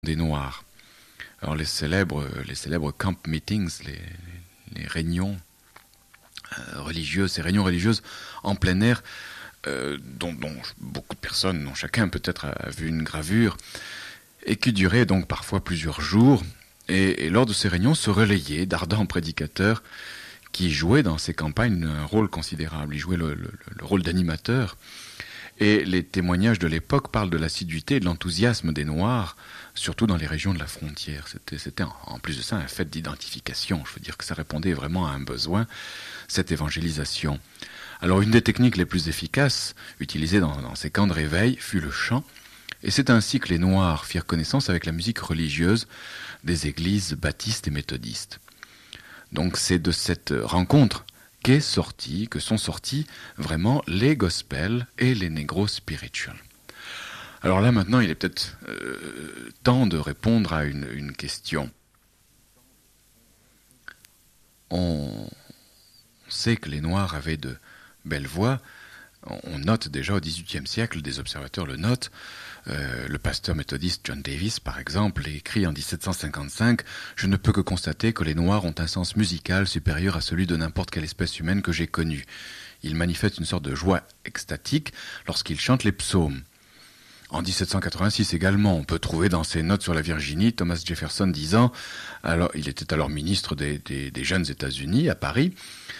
des Noirs. Alors les célèbres camp meetings, les réunions religieuses, ces réunions religieuses en plein air, dont beaucoup de personnes, dont chacun peut-être a vu une gravure, et qui duraient donc parfois plusieurs jours. Et lors de ces réunions se relayaient d'ardents prédicateurs qui jouaient dans ces campagnes un rôle considérable. Ils jouaient le rôle d'animateur. Et les témoignages de l'époque parlent de l'assiduité et de l'enthousiasme des Noirs, surtout dans les régions de la frontière. C'était en plus de ça un fait d'identification. Je veux dire que ça répondait vraiment à un besoin, cette évangélisation. Alors une des techniques les plus efficaces utilisées dans ces camps de réveil fut le chant. Et c'est ainsi que les Noirs firent connaissance avec la musique religieuse des églises baptistes et méthodistes. Donc c'est de cette rencontre que sont sortis vraiment les gospels et les negro spirituals. Alors là maintenant, il est peut-être temps de répondre à une question. On sait que les Noirs avaient de belles voix. On note déjà au XVIIIe siècle, des observateurs le notent. Le pasteur méthodiste John Davis, par exemple, écrit en 1755 « Je ne peux que constater que les Noirs ont un sens musical supérieur à celui de n'importe quelle espèce humaine que j'ai connue. Ils manifestent une sorte de joie extatique lorsqu'ils chantent les psaumes. » En 1786 également, on peut trouver dans ses notes sur la Virginie Thomas Jefferson disant, il était alors ministre des jeunes États-Unis à Paris,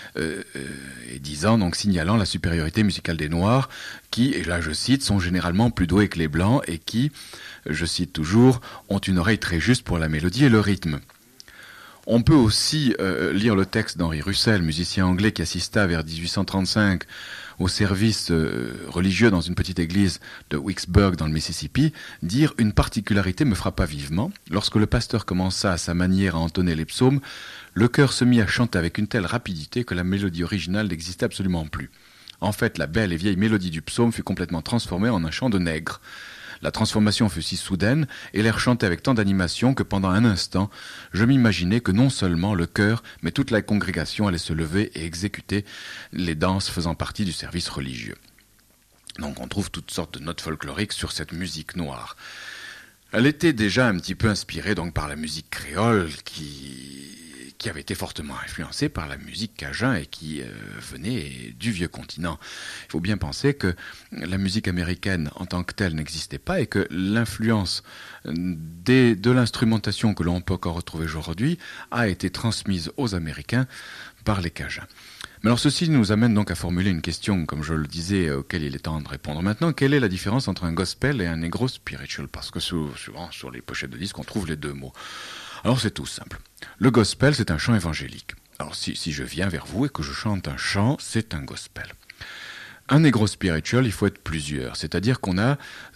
et disant, donc signalant la supériorité musicale des Noirs, qui, et là je cite, sont généralement plus doués que les Blancs et qui, je cite toujours, ont une oreille très juste pour la mélodie et le rythme. On peut aussi lire le texte d'Henry Russell, musicien anglais qui assista vers 1835 au service religieux dans une petite église de Vicksburg dans le Mississippi, dire « Une particularité me frappa vivement. Lorsque le pasteur commença à sa manière à entonner les psaumes, le chœur se mit à chanter avec une telle rapidité que la mélodie originale n'existait absolument plus. En fait, la belle et vieille mélodie du psaume fut complètement transformée en un chant de nègre. La transformation fut si soudaine et l'air chantait avec tant d'animation que pendant un instant, je m'imaginais que non seulement le chœur, mais toute la congrégation allait se lever et exécuter les danses faisant partie du service religieux. » Donc on trouve toutes sortes de notes folkloriques sur cette musique noire. Elle était déjà un petit peu inspirée donc par la musique créole qui avait été fortement influencée par la musique cajun et qui venait du vieux continent. Il faut bien penser que la musique américaine en tant que telle n'existait pas et que l'influence de l'instrumentation que l'on peut encore retrouver aujourd'hui a été transmise aux Américains par les Cajuns. Mais alors ceci nous amène donc à formuler une question, comme je le disais, auquel il est temps de répondre maintenant. Quelle est la différence entre un gospel et un negro spiritual ? Parce que souvent sur les pochettes de disques, on trouve les deux mots. Alors c'est tout simple. Le gospel, c'est un chant évangélique. Alors si je viens vers vous et que je chante un chant, c'est un gospel. Un negro spiritual, il faut être plusieurs. C'est-à-dire qu'on a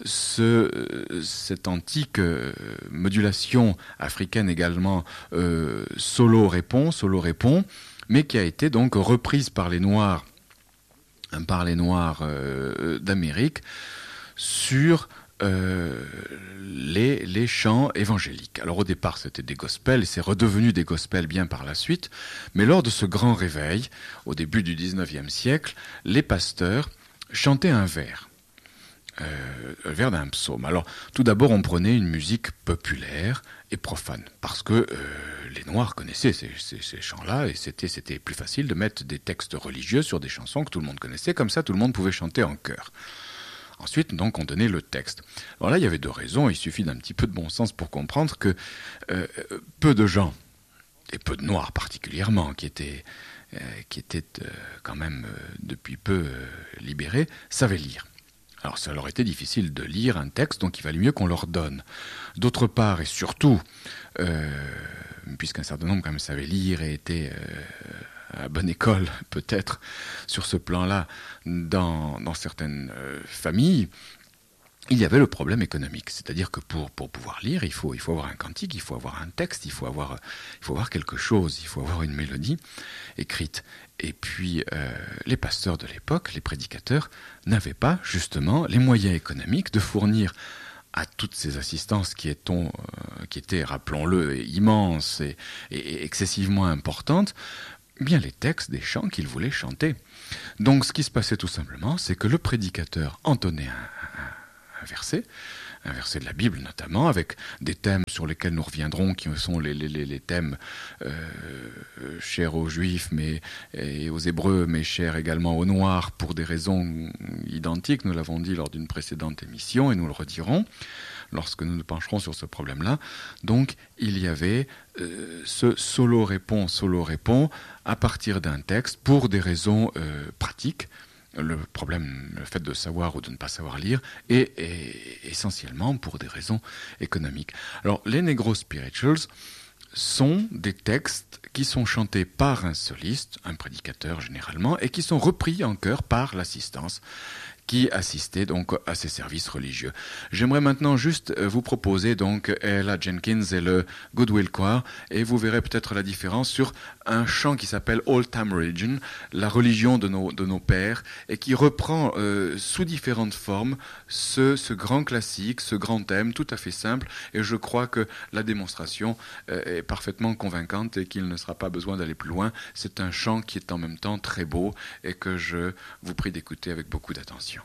cette antique modulation africaine également, solo-répond, mais qui a été donc reprise par les Noirs d'Amérique sur les chants évangéliques. Alors au départ c'était des gospels et c'est redevenu des gospels bien par la suite, mais lors de ce grand réveil, au début du 19e siècle, les pasteurs chantaient un vers d'un psaume. Alors tout d'abord on prenait une musique populaire et profane, parce que les Noirs connaissaient ces chants-là et c'était plus facile de mettre des textes religieux sur des chansons que tout le monde connaissait, comme ça tout le monde pouvait chanter en chœur. Ensuite, donc, on donnait le texte. Alors là, il y avait deux raisons. Il suffit d'un petit peu de bon sens pour comprendre que peu de gens, et peu de Noirs particulièrement, qui étaient quand même depuis peu libérés, savaient lire. Alors ça leur était difficile de lire un texte, donc il valait mieux qu'on leur donne. D'autre part, et surtout, puisqu'un certain nombre quand même savaient lire et étaient à bonne école, peut-être, sur ce plan-là, dans certaines familles, il y avait le problème économique. C'est-à-dire que pour pouvoir lire, il faut avoir un cantique, il faut avoir un texte, il faut avoir quelque chose, il faut avoir une mélodie écrite. Et puis, les pasteurs de l'époque, les prédicateurs, n'avaient pas, justement, les moyens économiques de fournir à toutes ces assistances qui étaient, rappelons-le, immenses et excessivement importantes, bien les textes des chants qu'ils voulaient chanter. Donc ce qui se passait tout simplement, c'est que le prédicateur entonnait un verset, un verset de la Bible notamment, avec des thèmes sur lesquels nous reviendrons, qui sont les thèmes chers aux Juifs et aux Hébreux, mais chers également aux Noirs, pour des raisons identiques, nous l'avons dit lors d'une précédente émission, et nous le redirons lorsque nous nous pencherons sur ce problème-là. Donc, il y avait ce solo répond à partir d'un texte pour des raisons pratiques. Le fait de savoir ou de ne pas savoir lire, et essentiellement pour des raisons économiques. Alors, les Negro Spirituals sont des textes qui sont chantés par un soliste, un prédicateur généralement, et qui sont repris en chœur par l'assistance qui assistait donc à ces services religieux. J'aimerais maintenant juste vous proposer donc Ella Jenkins et le Goodwill Choir, et vous verrez peut-être la différence sur un chant qui s'appelle Old Time Religion, la religion de nos pères, et qui reprend sous différentes formes ce grand classique, ce grand thème tout à fait simple, et je crois que la démonstration est parfaitement convaincante et qu'il ne sera pas besoin d'aller plus loin. C'est un chant qui est en même temps très beau et que je vous prie d'écouter avec beaucoup d'attention.